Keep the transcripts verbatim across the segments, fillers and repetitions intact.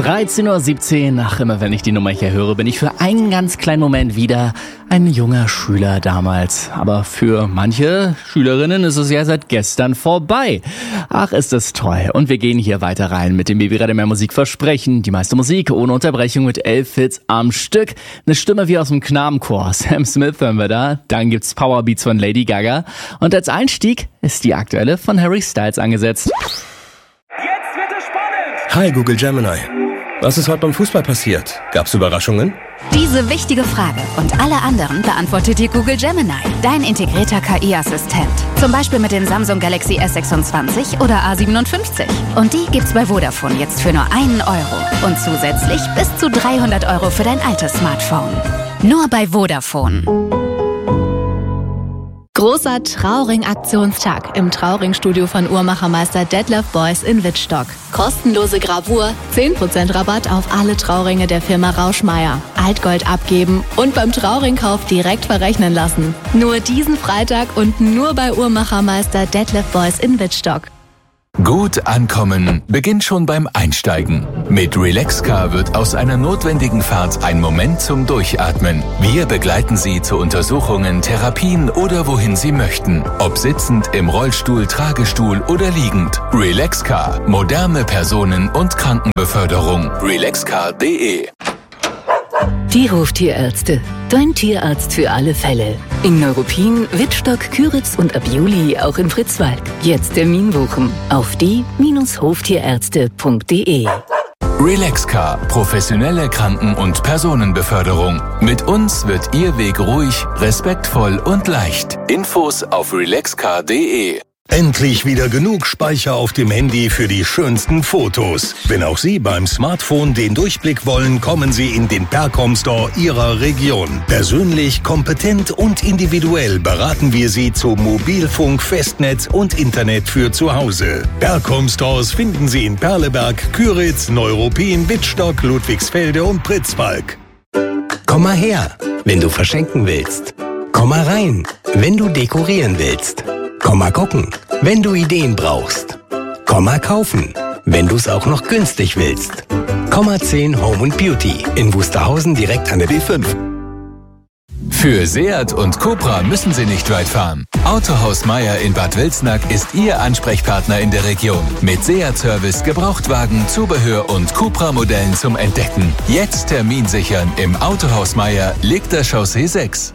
dreizehn Uhr siebzehn. Ach, immer wenn ich die Nummer hier höre, bin ich für einen ganz kleinen Moment wieder ein junger Schüler damals. Aber für manche Schülerinnen ist es ja seit gestern vorbei. Ach, ist das toll. Und wir gehen hier weiter rein mit dem Baby Radio mehr Musik versprechen. Die meiste Musik ohne Unterbrechung mit elf Hits am Stück. Eine Stimme wie aus dem Knabenchor. Sam Smith hören wir da. Dann gibt's Powerbeats von Lady Gaga. Und als Einstieg ist die aktuelle von Harry Styles angesetzt. Hi Google Gemini. Was ist heute beim Fußball passiert? Gab's Überraschungen? Diese wichtige Frage und alle anderen beantwortet dir Google Gemini, dein integrierter K I-Assistent. Zum Beispiel mit den Samsung Galaxy S sechsundzwanzig oder A siebenundfünfzig. Und die gibt's bei Vodafone jetzt für nur einen Euro. Und zusätzlich bis zu dreihundert Euro für dein altes Smartphone. Nur bei Vodafone. Großer Trauring-Aktionstag im Trauring-Studio von Uhrmachermeister Detlef Beuys in Wittstock. Kostenlose Gravur, zehn Prozent Rabatt auf alle Trauringe der Firma Rauschmeier. Altgold abgeben und beim Trauringkauf direkt verrechnen lassen. Nur diesen Freitag und nur bei Uhrmachermeister Detlef Beuys in Wittstock. Gut ankommen beginnt schon beim Einsteigen. Mit Relaxcar wird aus einer notwendigen Fahrt ein Moment zum Durchatmen. Wir begleiten Sie zu Untersuchungen, Therapien oder wohin Sie möchten. Ob sitzend, im Rollstuhl, Tragestuhl oder liegend. Relaxcar. Moderne Personen- und Krankenbeförderung. relaxcar punkt de. Die Hoftierärzte. Dein Tierarzt für alle Fälle. In Neuruppin, Wittstock, Küritz und ab Juli auch in Fritzwalk. Jetzt Termin buchen auf die Hoftierärzte punkt de. Relaxcar. Professionelle Kranken- und Personenbeförderung. Mit uns wird Ihr Weg ruhig, respektvoll und leicht. Infos auf relaxcar punkt de. Endlich wieder genug Speicher auf dem Handy für die schönsten Fotos. Wenn auch Sie beim Smartphone den Durchblick wollen, kommen Sie in den Percom Store Ihrer Region. Persönlich, kompetent und individuell beraten wir Sie zu Mobilfunk, Festnetz und Internet für zu Hause. Percom Stores finden Sie in Perleberg, Küritz, Neuruppin, Wittstock, Ludwigsfelde und Pritzwalk. Komm mal her, wenn du verschenken willst. Komm mal rein, wenn du dekorieren willst. Komm mal gucken, wenn du Ideen brauchst. Komm mal kaufen, wenn du es auch noch günstig willst. Komma zehn Home and Beauty in Wusterhausen direkt an der B fünf. Für Seat und Cupra müssen Sie nicht weit fahren. Autohaus Meier in Bad Wilsnack ist Ihr Ansprechpartner in der Region. Mit Seat-Service, Gebrauchtwagen, Zubehör und Cupra-Modellen zum Entdecken. Jetzt Termin sichern im Autohaus Meier, Legter Chaussee sechs.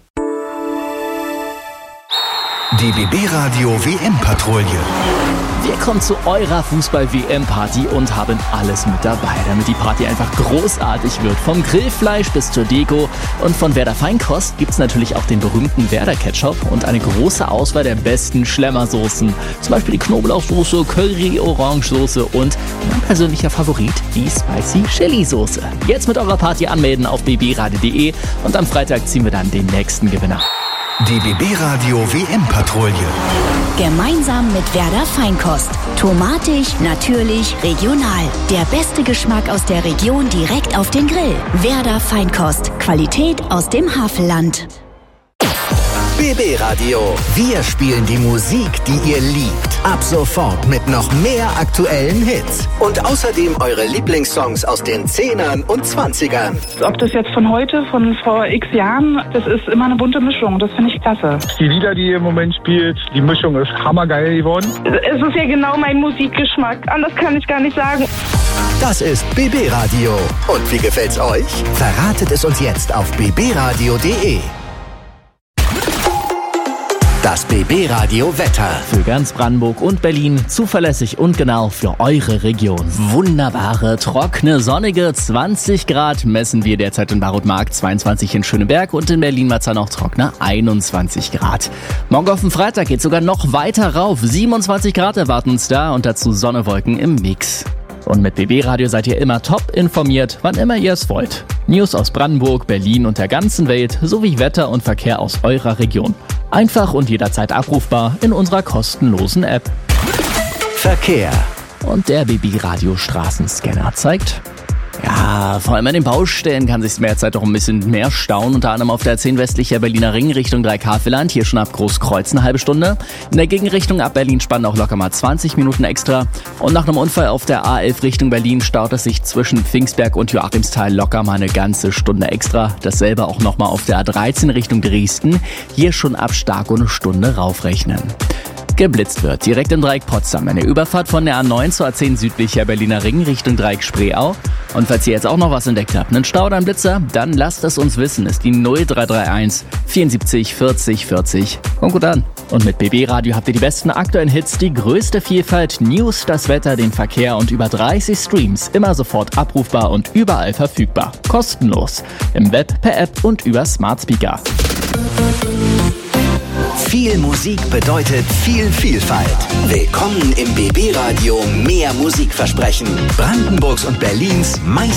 Die B B Radio W M-Patrouille. Wir kommen zu eurer Fußball-W M-Party und haben alles mit dabei, damit die Party einfach großartig wird. Vom Grillfleisch bis zur Deko und von Werder Feinkost gibt's natürlich auch den berühmten Werder Ketchup und eine große Auswahl der besten Schlemmersoßen. Zum Beispiel die Knoblauchsoße, Curry-Orange-Soße und mein persönlicher Favorit, die Spicy Chili-Soße. Jetzt mit eurer Party anmelden auf b b radio punkt de und am Freitag ziehen wir dann den nächsten Gewinner. Die B B Radio W M-Patrouille. Gemeinsam mit Werder Feinkost. Tomatig, natürlich, regional. Der beste Geschmack aus der Region direkt auf den Grill. Werder Feinkost. Qualität aus dem Havelland. B B Radio. Wir spielen die Musik, die ihr liebt. Ab sofort mit noch mehr aktuellen Hits. Und außerdem eure Lieblingssongs aus den Zehnern und Zwanzigern. Ob das jetzt von heute, von vor x Jahren, das ist immer eine bunte Mischung. Das finde ich klasse. Die Lieder, die ihr im Moment spielt, die Mischung ist hammergeil geworden. Es ist ja genau mein Musikgeschmack. Anders kann ich gar nicht sagen. Das ist B B Radio. Und wie gefällt's euch? Verratet es uns jetzt auf b b radio punkt de. Das B B Radio Wetter. Für ganz Brandenburg und Berlin zuverlässig und genau für eure Region. Wunderbare, trockene, sonnige zwanzig Grad messen wir derzeit in Barutmarkt, zweiundzwanzig in Schöneberg und in Berlin-Marzahn noch trockene einundzwanzig Grad. Morgen auf den Freitag geht sogar noch weiter rauf. siebenundzwanzig Grad erwarten uns da und dazu Sonne, Wolken im Mix. Und mit B B Radio seid ihr immer top informiert, wann immer ihr es wollt. News aus Brandenburg, Berlin und der ganzen Welt sowie Wetter und Verkehr aus eurer Region. Einfach und jederzeit abrufbar in unserer kostenlosen App. Verkehr. Und der B B Radio Straßenscanner zeigt Ja, vor allem an den Baustellen kann sich mehr Zeit auch ein bisschen mehr stauen. Unter anderem auf der A zehn westlicher Berliner Ring Richtung Dreikasseland. Hier schon ab Großkreuz eine halbe Stunde. In der Gegenrichtung ab Berlin-Spandau auch locker mal zwanzig Minuten extra. Und nach einem Unfall auf der A elf Richtung Berlin staut es sich zwischen Pfingstberg und Joachimsthal locker mal eine ganze Stunde extra. Dasselbe auch nochmal auf der A dreizehn Richtung Dresden. Hier schon ab Stark eine Stunde raufrechnen. Geblitzt wird direkt im Dreieck Potsdam. Eine Überfahrt von der A neun zur A zehn südlicher Berliner Ring Richtung Dreieck Spreeau. Und falls ihr jetzt auch noch was entdeckt habt, einen Stau oder einen Blitzer, dann lasst es uns wissen. Ist die null drei drei eins vierundsiebzig vierzig vierzig. Kommt gut an. Und mit B B Radio habt ihr die besten aktuellen Hits, die größte Vielfalt, News, das Wetter, den Verkehr und über dreißig Streams. Immer sofort abrufbar und überall verfügbar. Kostenlos. Im Web, per App und über Smart Speaker. Viel Musik bedeutet viel Vielfalt. Willkommen im B B Radio Mehr Musikversprechen. Brandenburgs und Berlins meist